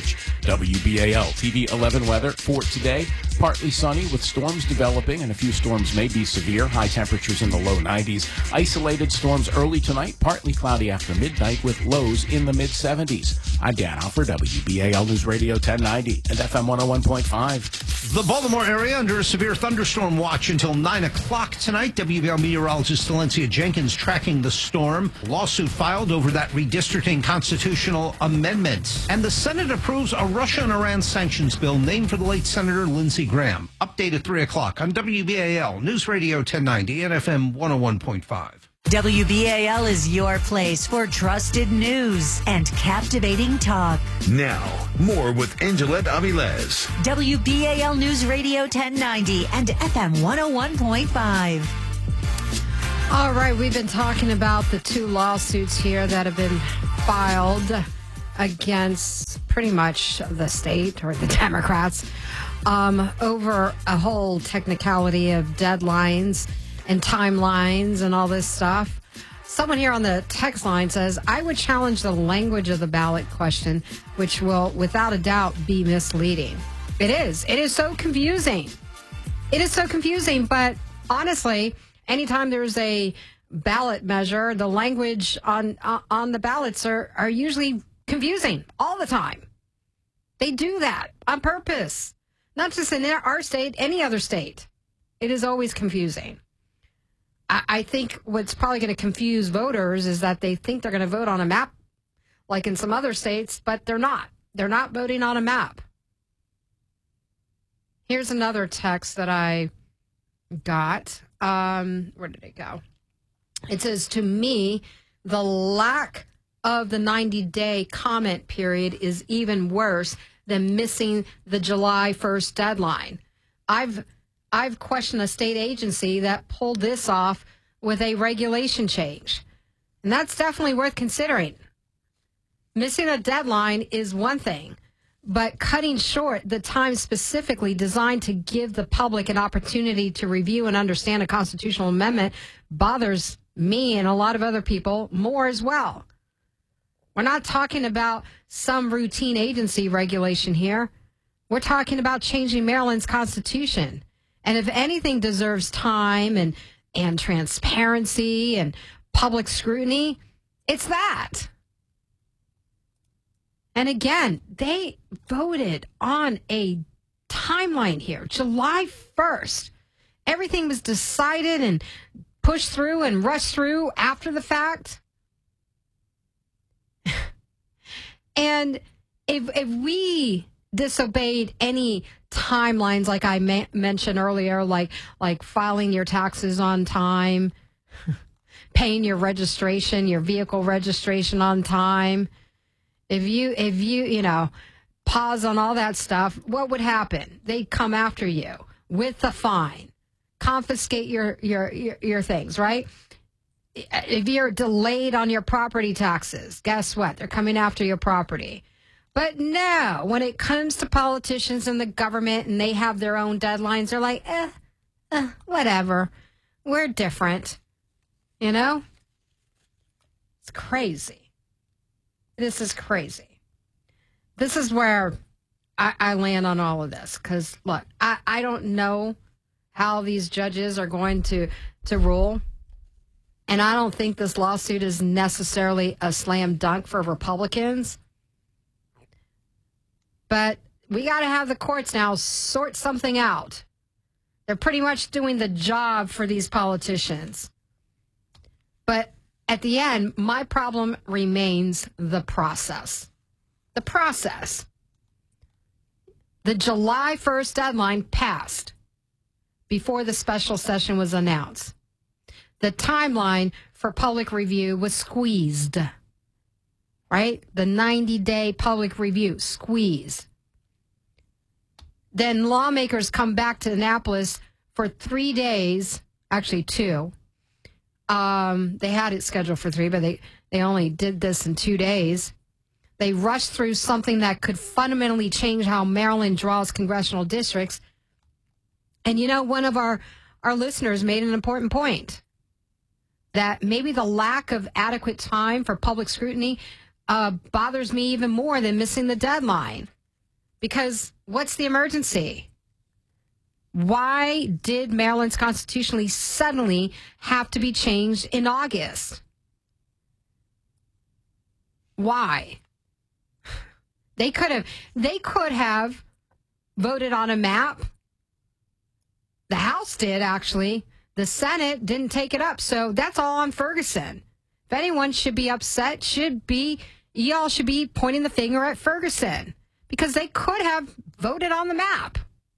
W B A L T V eleven weather for today. Partly sunny with storms developing, and a few storms may be severe. High temperatures in the low nineties. Isolated storms early tonight, partly cloudy after midnight with lows in the mid seventies. I'm Dan Alford, W B A L News Radio ten ninety and F M one oh one point five. The Baltimore area under a severe thunderstorm watch until nine o'clock tonight. W B A L meteorologist Valencia Jenkins tracking the storm. Lawsuit filed over that redistricting constitutional amendment. And the Senate approves a Russia and Iran sanctions bill named for the late Senator Lindsey Graham. Update at three o'clock on W B A L News Radio ten ninety and F M one oh one point five. W B A L is your place for trusted news and captivating talk. Now, more with Angelette Avilés. W B A L News Radio ten ninety and F M one oh one point five. All right, we've been talking about the two lawsuits here that have been filed against pretty much the state or the Democrats um, over a whole technicality of deadlines and timelines and all this stuff. Someone here on the text line says, I would challenge the language of the ballot question, which will without a doubt be misleading. It is. It is so confusing. It is so confusing. But honestly, anytime there's a ballot measure, the language on uh, on the ballots are, are usually confusing all the time. They do that on purpose. Not just in our state, any other state. It is always confusing. I think what's probably going to confuse voters is that they think they're going to vote on a map like in some other states, but they're not. They're not voting on a map. Here's another text that I got. Um, where did it go? It says, to me, the lack of the ninety-day comment period is even worse than missing the July first deadline. I've I've questioned a state agency that pulled this off with a regulation change. And that's definitely worth considering. Missing a deadline is one thing, but cutting short the time specifically designed to give the public an opportunity to review and understand a constitutional amendment bothers me and a lot of other people more as well. We're not talking about some routine agency regulation here. We're talking about changing Maryland's constitution. And if anything deserves time and, and transparency and public scrutiny, it's that. And again, they voted on a timeline here, July first. Everything was decided and pushed through and rushed through after the fact. And if if we disobeyed any timelines, like I ma- mentioned earlier, like like filing your taxes on time, paying your registration, your vehicle registration on time, if you if you you know pause on all that stuff, what would happen? They'd come after you with a fine, confiscate your your your, your things, right? If you're delayed on your property taxes, guess what? They're coming after your property. But no, when it comes to politicians and the government and they have their own deadlines, they're like, eh, eh, whatever. We're different. You know? It's crazy. This is crazy. This is where I, I land on all of this. Because, look, I, I don't know how these judges are going to, to rule. And I don't think this lawsuit is necessarily a slam dunk for Republicans. But we got to have the courts now sort something out. They're pretty much doing the job for these politicians. But at the end, my problem remains the process. The process. The July first deadline passed before the special session was announced. The timeline for public review was squeezed. Right? The ninety-day public review, squeeze. Then lawmakers come back to Annapolis for three days, actually two. Um, they had it scheduled for three, but they, they only did this in two days. They rushed through something that could fundamentally change how Maryland draws congressional districts. And, you know, one of our, our listeners made an important point, that maybe the lack of adequate time for public scrutiny Uh, bothers me even more than missing the deadline. Because what's the emergency? Why did Maryland's constitutionally suddenly have to be changed in August? Why? They could have they could have voted on a map. The House did, actually. The Senate didn't take it up. So that's all on Ferguson. If anyone should be upset, should be y'all should be pointing the finger at Ferguson, because they could have voted on the map.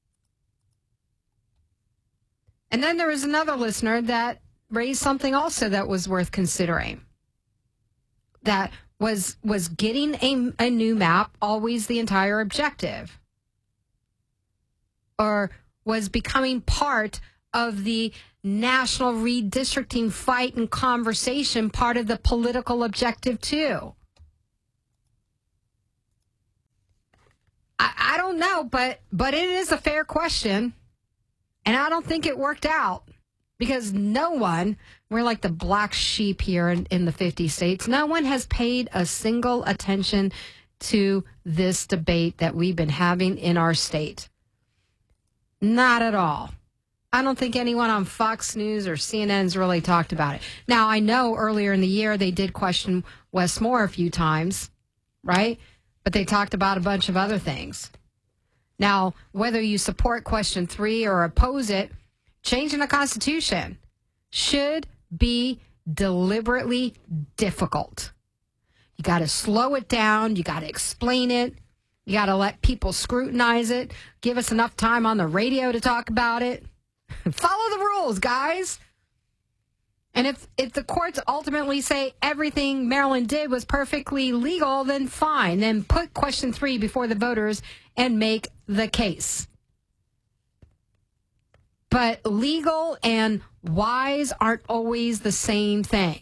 And then there was another listener that raised something also that was worth considering. That was was getting a, a new map always the entire objective? Or was becoming part of the national redistricting fight and conversation part of the political objective too? I, I don't know, but but it is a fair question. And I don't think it worked out, because no one, we're like the black sheep here in, in the fifty states, no one has paid a single attention to this debate that we've been having in our state. Not at all. I don't think anyone on Fox News or C N N's really talked about it. Now, I know earlier in the year they did question Wes Moore a few times, right? But they talked about a bunch of other things. Now, whether you support question three or oppose it, changing the Constitution should be deliberately difficult. You got to slow it down. You got to explain it. You got to let people scrutinize it. Give us enough time on the radio to talk about it. Follow the rules, guys. And if, if the courts ultimately say everything Maryland did was perfectly legal, then fine. Then put question three before the voters and make the case. But legal and wise aren't always the same thing.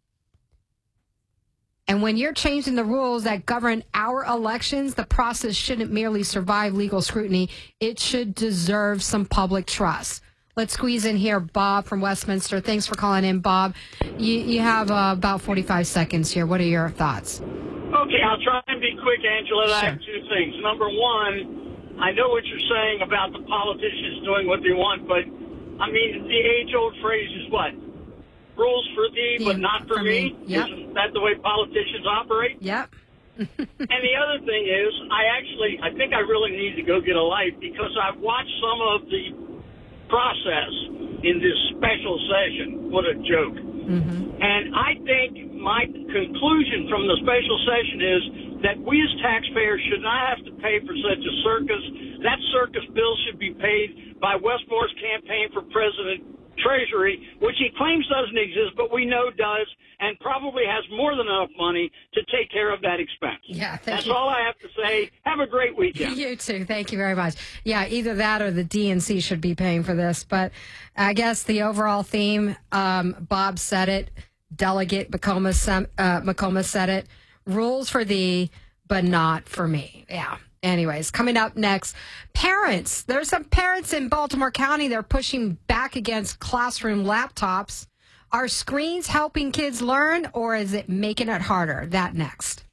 And when you're changing the rules that govern our elections, the process shouldn't merely survive legal scrutiny. It should deserve some public trust. Let's squeeze in here Bob from Westminster. Thanks for calling in, Bob. You, you have uh, about forty-five seconds here. What are your thoughts? Okay, I'll try and be quick, Angela. Sure. I have two things. Number one, I know what you're saying about the politicians doing what they want, but, I mean, the age-old phrase is what? Rules for thee, yeah, but not for, for me? me. Yep. Isn't that the way politicians operate? Yep. And the other thing is, I actually, I think I really need to go get a life, because I've watched some of the process in this special session. What a joke. Mm-hmm. And I think my conclusion from the special session is that we as taxpayers should not have to pay for such a circus. That circus bill should be paid by Wes Moore's campaign for president Treasury, which he claims doesn't exist, but we know does, and probably has more than enough money to take care of that expense. Yeah, That's you. all I have to say. Have a great weekend. You too. Thank you very much. Yeah, either that or the D N C should be paying for this. But I guess the overall theme, um, Bob said it, Delegate McComas, uh, McComas said it, rules for thee, but not for me. Yeah. Anyways, coming up next, parents. There's some parents in Baltimore County. They're pushing back against classroom laptops. Are screens helping kids learn, or is it making it harder? That next.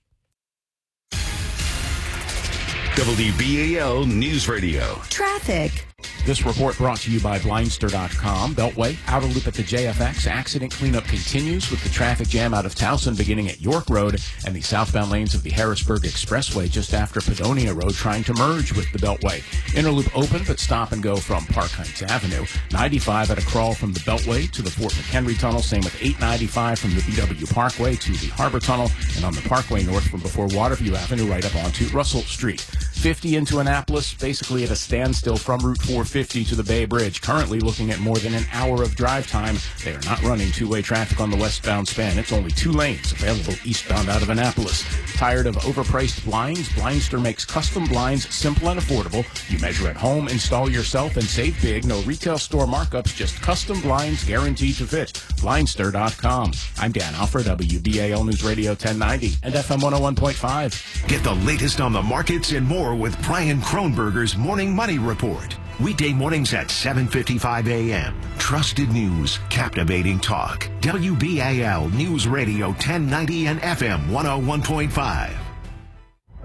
W B A L News Radio. Traffic. This report brought to you by Blindster dot com. Beltway, outer loop at the J F X. Accident cleanup continues with the traffic jam out of Towson beginning at York Road and the southbound lanes of the Harrisburg Expressway just after Padonia Road trying to merge with the Beltway. Inner loop open, but stop and go from Park Heights Avenue. ninety-five at a crawl from the Beltway to the Fort McHenry Tunnel. Same with eight ninety-five from the B W Parkway to the Harbor Tunnel. And on the Parkway North from before Waterview Avenue right up onto Russell Street. fifty into Annapolis, basically at a standstill from Route four fifty to the Bay Bridge. Currently looking at more than an hour of drive time. They are not running two-way traffic on the westbound span. It's only two lanes available eastbound out of Annapolis. Tired of overpriced blinds? Blindster makes custom blinds simple and affordable. You measure at home, install yourself, and save big. No retail store markups, just custom blinds guaranteed to fit. Blindster dot com. I'm Dan Alford, W B A L News Radio ten ninety and F M one oh one point five. Get the latest on the markets and more with Brian Kronberger's Morning Money Report. Weekday mornings at seven fifty-five a m Trusted news, captivating talk. W B A L News Radio ten ninety and F M one oh one point five.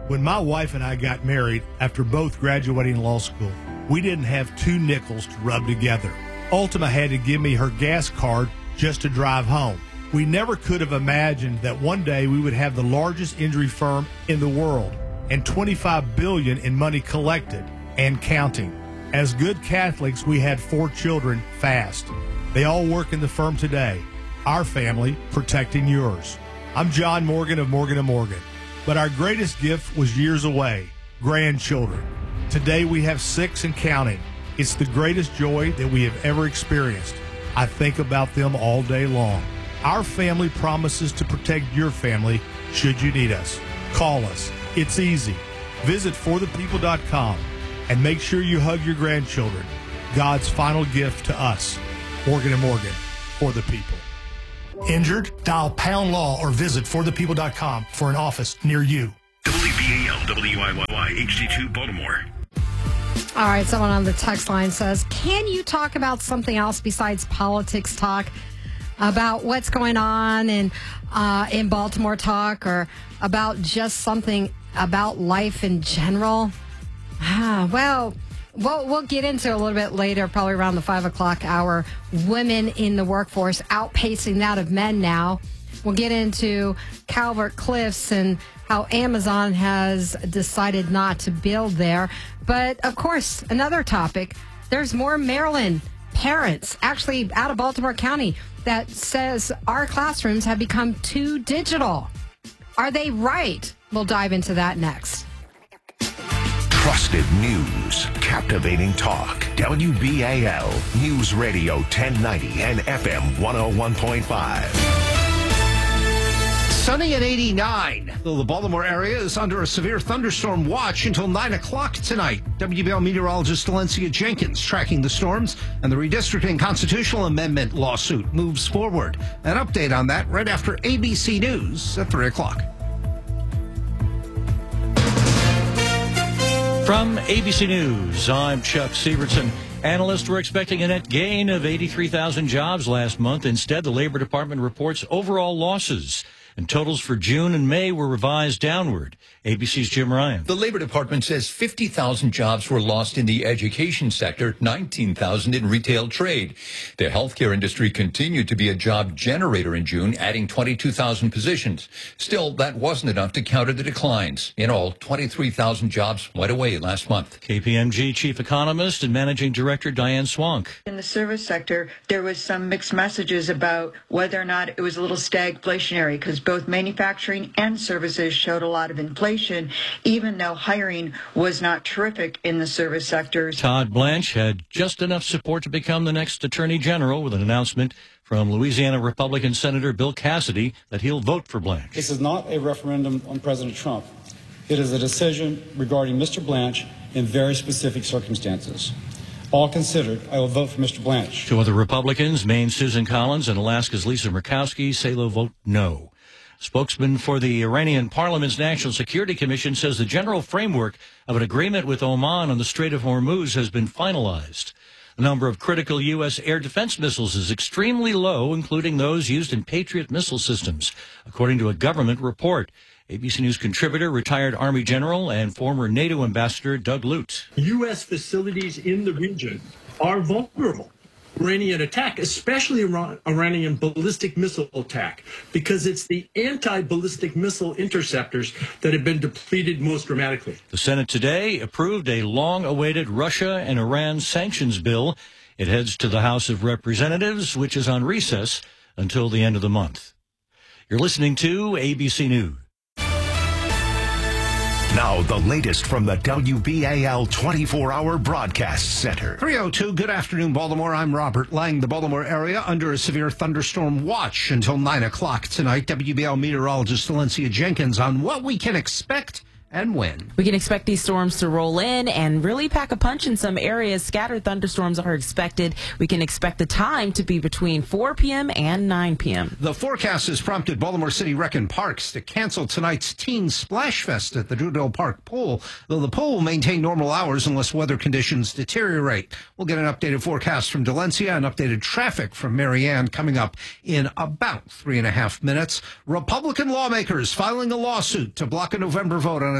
When my wife and I got married after both graduating law school, we didn't have two nickels to rub together. Ultima had to give me her gas card just to drive home. We never could have imagined that one day we would have the largest injury firm in the world and twenty-five billion dollars in money collected and counting. As good Catholics, we had four children fast. They all work in the firm today. Our family protecting yours. I'm John Morgan of Morgan and Morgan. But our greatest gift was years away, grandchildren. Today we have six and counting. It's the greatest joy that we have ever experienced. I think about them all day long. Our family promises to protect your family should you need us. Call us. It's easy. Visit for the people dot com and make sure you hug your grandchildren. God's final gift to us. Morgan and Morgan, for the people. Injured? Dial pound law or visit for the people dot com for an office near you. W B A L W I Y Y H D two Baltimore. All right, someone on the text line says, can you talk about something else besides politics talk? About what's going on in, uh, in Baltimore talk, or about just something about life in general? Ah, well, we'll, we'll get into a little bit later, probably around the five o'clock hour. Women in the workforce outpacing that of men now. We'll get into Calvert Cliffs and how Amazon has decided not to build there. But, of course, another topic, there's more Maryland parents, actually out of Baltimore County, that says our classrooms have become too digital. Are they right? We'll dive into that next. Trusted news, captivating talk. W B A L News Radio ten ninety and F M one oh one point five. Sunny at eighty-nine. Though the Baltimore area is under a severe thunderstorm watch until nine o'clock tonight. W B L meteorologist Valencia Jenkins tracking the storms, and the redistricting constitutional amendment lawsuit moves forward. An update on that right after A B C News at three o'clock. From A B C News, I'm Chuck Sievertson. Analysts were expecting a net gain of eighty-three thousand jobs last month. Instead, the Labor Department reports overall losses, and totals for June and May were revised downward. A B C's Jim Ryan. The Labor Department says fifty thousand jobs were lost in the education sector, nineteen thousand in retail trade. The healthcare industry continued to be a job generator in June, adding twenty-two thousand positions. Still, that wasn't enough to counter the declines. In all, twenty-three thousand jobs went away last month. K P M G Chief Economist and Managing Director Diane Swank. In the service sector, there was some mixed messages about whether or not it was a little stagflationary, because both manufacturing and services showed a lot of inflation, even though hiring was not terrific in the service sectors. Todd Blanche had just enough support to become the next Attorney General, with an announcement from Louisiana Republican Senator Bill Cassidy that he'll vote for Blanche. This is not a referendum on President Trump. It is a decision regarding Mister Blanche in very specific circumstances. All considered, I will vote for Mister Blanche. Two other Republicans, Maine's Susan Collins and Alaska's Lisa Murkowski, say they'll vote no. Spokesman for the Iranian Parliament's National Security Commission says the general framework of an agreement with Oman on the Strait of Hormuz has been finalized. The number of critical U S air defense missiles is extremely low, including those used in Patriot missile systems, according to a government report. A B C News contributor, retired Army General and former NATO Ambassador Doug Lute. U S facilities in the region are vulnerable. Iranian attack, especially Iran, Iranian ballistic missile attack, because it's the anti-ballistic missile interceptors that have been depleted most dramatically. The Senate today approved a long-awaited Russia and Iran sanctions bill. It heads to the House of Representatives, which is on recess until the end of the month. You're listening to A B C News. Now, the latest from the W B A L twenty-four hour Broadcast Center. three oh two, good afternoon, Baltimore. I'm Robert Lang. The Baltimore area under a severe thunderstorm watch until nine o'clock tonight. W B A L meteorologist Valencia Jenkins on what we can expect and when. We can expect these storms to roll in and really pack a punch in some areas. Scattered thunderstorms are expected. We can expect the time to be between four p.m. and nine p.m. The forecast has prompted Baltimore City Rec and Parks to cancel tonight's Teen Splash Fest at the Drudell Park Pool, though the pool will maintain normal hours unless weather conditions deteriorate. We'll get an updated forecast from Delencia and updated traffic from Marianne coming up in about three and a half minutes. Republican lawmakers filing a lawsuit to block a November vote on a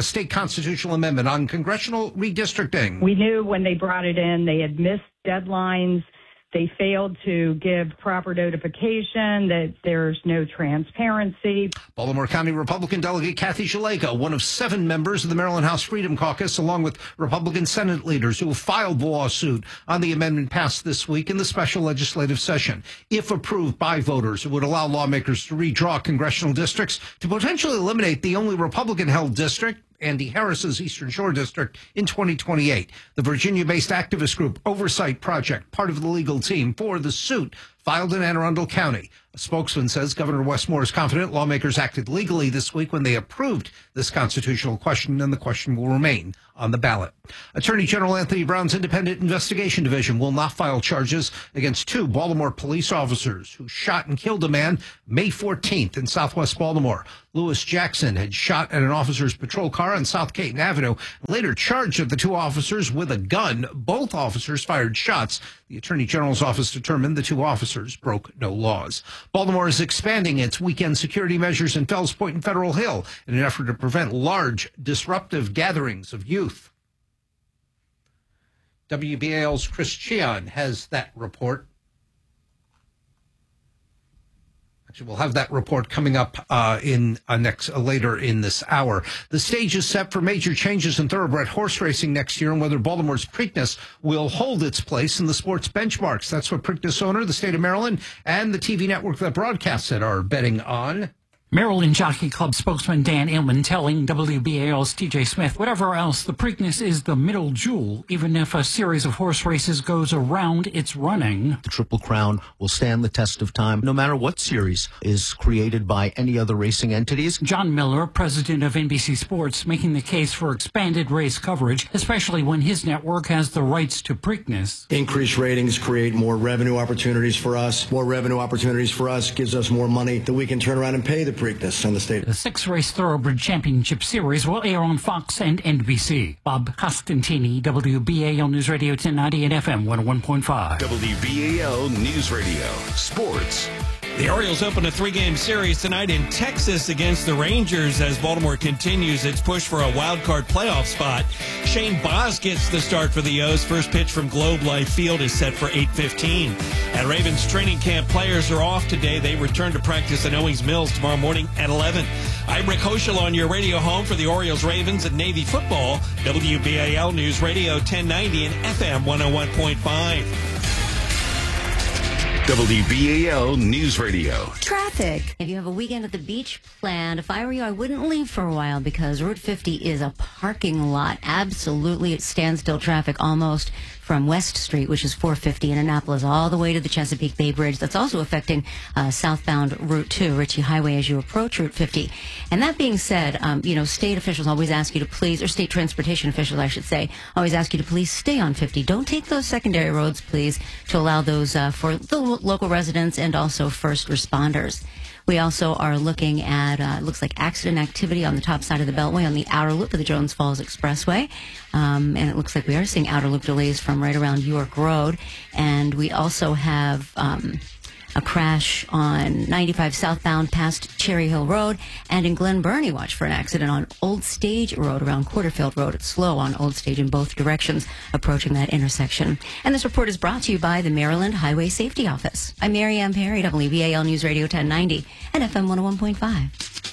state constitutional amendment on congressional redistricting. We knew when they brought it in, they had missed deadlines. They failed to give proper notification, that there's no transparency. Baltimore County Republican Delegate Kathy Szeliga, one of seven members of the Maryland House Freedom Caucus, along with Republican Senate leaders who have filed the lawsuit on the amendment passed this week in the special legislative session. If approved by voters, it would allow lawmakers to redraw congressional districts to potentially eliminate the only Republican-held district, Andy Harris's Eastern Shore District, in twenty twenty-eight. The Virginia-based activist group Oversight Project, part of the legal team for the suit, filed in Anne Arundel County. A spokesman says Governor Wes Moore is confident lawmakers acted legally this week when they approved this constitutional question, and the question will remain on the ballot. Attorney General Anthony Brown's Independent Investigation Division will not file charges against two Baltimore police officers who shot and killed a man May fourteenth in southwest Baltimore. Lewis Jackson had shot at an officer's patrol car on South Caton Avenue, later charged the two officers with a gun. Both officers fired shots. The Attorney General's office determined the two officers broke no laws. Baltimore is expanding its weekend security measures in Fells Point and Federal Hill in an effort to prevent large, disruptive gatherings of youth. W B A L's Chris Cheon has that report. Actually, we'll have that report coming up uh, in uh, next uh, later in this hour. The stage is set for major changes in thoroughbred horse racing next year, and whether Baltimore's Preakness will hold its place in the sports benchmarks. That's what Preakness owner, the state of Maryland, and the T V network that broadcasts it are betting on. Maryland Jockey Club spokesman Dan Illman telling W B A L's T J Smith, whatever else, the Preakness is the middle jewel. Even if a series of horse races goes around its running, the Triple Crown will stand the test of time, no matter what series is created by any other racing entities. John Miller, president of N B C Sports, making the case for expanded race coverage, especially when his network has the rights to Preakness. Increased ratings create more revenue opportunities for us. More revenue opportunities for us gives us more money that we can turn around and pay the Preakness in the state. The six-race Thoroughbred Championship Series will air on Fox and N B C. Bob Costantini, W B A L News Radio ten ninety and F M one oh one point five. W B A L News Radio Sports. The Orioles open a three-game series tonight in Texas against the Rangers as Baltimore continues its push for a wild-card playoff spot. Shane Baz gets the start for the O's. First pitch from Globe Life Field is set for eight fifteen. At Ravens training camp, players are off today. They return to practice at Owings Mills tomorrow morning at eleven. I'm Rick Hoschel on your radio home for the Orioles, Ravens, and Navy football. W B A L News Radio ten ninety and F M one oh one point five. W B A L News Radio. Traffic. If you have a weekend at the beach planned, if I were you, I wouldn't leave for a while because Route fifty is a parking lot. Absolutely, it's standstill traffic almost from West Street, which is four fifty in Annapolis, all the way to the Chesapeake Bay Bridge. That's also affecting uh, southbound Route two, Ritchie Highway, as you approach Route fifty. And that being said, um, you know, state officials always ask you to please, or state transportation officials, I should say, always ask you to please stay on fifty. Don't take those secondary roads, please, to allow those uh, for the lo- local residents and also first responders. We also are looking at, uh, it looks like accident activity on the top side of the Beltway on the outer loop of the Jones Falls Expressway. Um, and it looks like we are seeing outer loop delays from right around York Road. And we also have um, a crash on ninety-five southbound past Cherry Hill Road. And in Glen Burnie, watch for an accident on Old Stage Road around Quarterfield Road. It's slow on Old Stage in both directions approaching that intersection. And this report is brought to you by the Maryland Highway Safety Office. I'm Mary Ann Perry, W B A L News Radio ten ninety and F M one oh one point five.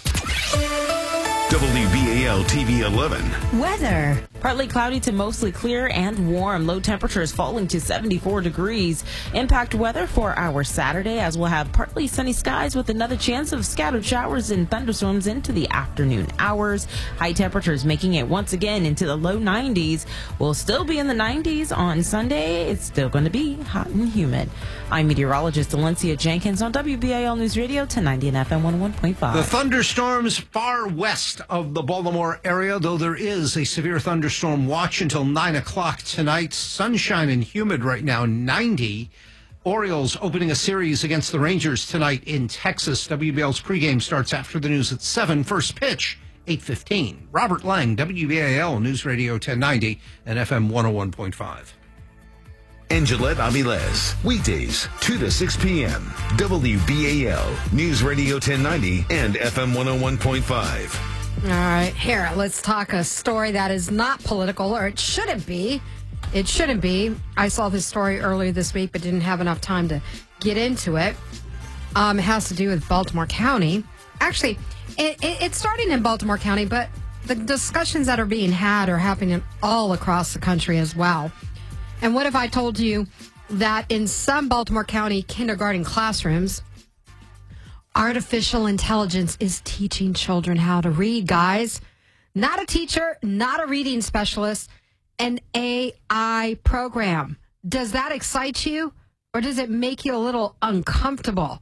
W B A L T V eleven. Weather. Partly cloudy to mostly clear and warm. Low temperatures falling to seventy-four degrees. Impact weather for our Saturday, as we'll have partly sunny skies with another chance of scattered showers and thunderstorms into the afternoon hours. High temperatures making it once again into the low nineties. We'll still be in the nineties on Sunday. It's still going to be hot and humid. I'm meteorologist Valencia Jenkins on W B A L News Radio ten ninety and F M one oh one point five. The thunderstorms far west of the Baltimore area, though there is a severe thunderstorm watch until nine o'clock tonight. Sunshine and humid right now, ninety. Orioles opening a series against the Rangers tonight in Texas. W B L's pregame starts after the news at seven. First pitch, eight fifteen. Robert Lang, W B A L News Radio ten ninety and F M one oh one point five. And Gillette Aviles, weekdays, two to six p.m. W B A L News Radio ten ninety and F M one oh one point five. All right, here, let's talk a story that is not political, or it shouldn't be. It shouldn't be. I saw this story earlier this week, but didn't have enough time to get into it. Um, it has to do with Baltimore County. Actually, it, it, it's starting in Baltimore County, but the discussions that are being had are happening all across the country as well. And what if I told you that in some Baltimore County kindergarten classrooms, artificial intelligence is teaching children how to read, guys? Not a teacher, not a reading specialist, an A I program. Does that excite you, or does it make you a little uncomfortable?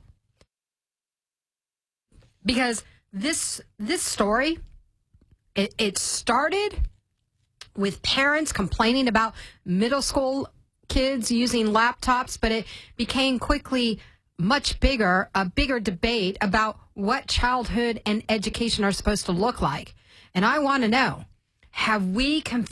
Because this this story, it, it started with parents complaining about middle school kids using laptops, but it became quickly much bigger, a bigger debate about what childhood and education are supposed to look like. And I want to know, have we confused